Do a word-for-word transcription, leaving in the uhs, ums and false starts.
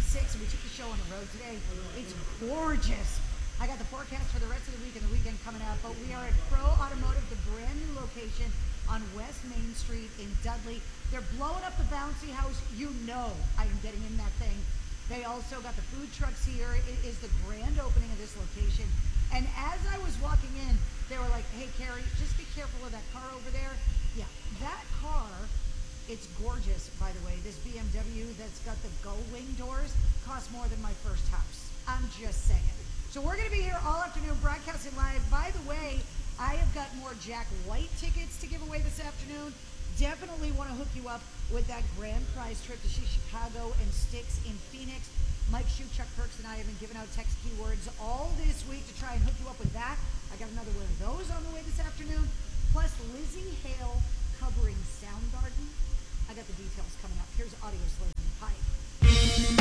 six, and we took the show on the road today. It's gorgeous. I got the forecast for the rest of the week and the weekend coming up, but we are at Pro Automotive, the brand new location on West Main Street in Dudley. They're blowing up the bouncy house. You know I am getting in that thing. They also got the food trucks here. It is the grand opening of this location. And as I was walking in, they were like, hey, Carrie, just be careful of that car over there. Yeah, that car, it's gorgeous, by the way. This B M W that's got the gull wing doors costs more than my first house. I'm just saying. So we're going to be here all afternoon broadcasting live. By the way, I have got more Jack White tickets to give away this afternoon. Definitely want to hook you up with that grand prize trip to see Chicago and Styx in Phoenix. Mike Shue, Chuck Perks, and I have been giving out text keywords all this week to try and hook you up with that. I got another one of those on the way this afternoon. Plus Lizzie Hale covering Soundgarden. I got the details coming up. Here's Audio Slam Pipe.